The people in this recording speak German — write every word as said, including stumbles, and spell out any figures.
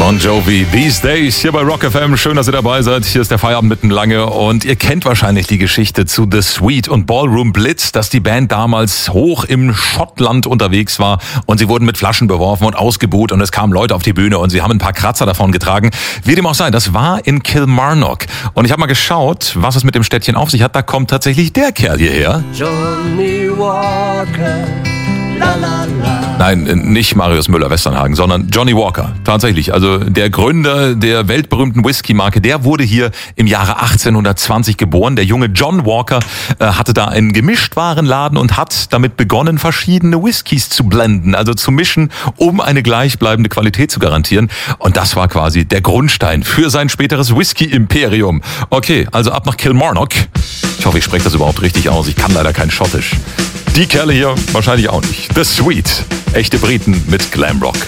Bon Jovi, These Days, hier bei Rock F M. Schön, dass ihr dabei seid. Hier ist der Feierabend mitten lange und ihr kennt wahrscheinlich die Geschichte zu The Sweet und Ballroom Blitz, dass die Band damals hoch im Schottland unterwegs war und sie wurden mit Flaschen beworfen und ausgebuht und es kamen Leute auf die Bühne und sie haben ein paar Kratzer davon getragen. Wie dem auch sei, das war in Kilmarnock und ich habe mal geschaut, was es mit dem Städtchen auf sich hat. Da kommt tatsächlich der Kerl hierher. Johnny Walker. La, la, la. Nein, nicht Marius Müller-Westernhagen, sondern Johnny Walker. Tatsächlich, also der Gründer der weltberühmten Whisky-Marke, der wurde hier im Jahre achtzehnhundertzwanzig geboren. Der junge John Walker äh, hatte da einen Gemischtwarenladen und hat damit begonnen, verschiedene Whiskys zu blenden, also zu mischen, um eine gleichbleibende Qualität zu garantieren. Und das war quasi der Grundstein für sein späteres Whisky-Imperium. Okay, also ab nach Kilmarnock. Ich hoffe, ich spreche das überhaupt richtig aus. Ich kann leider kein Schottisch. Die Kerle hier wahrscheinlich auch nicht. The Sweet. Echte Briten mit Glamrock.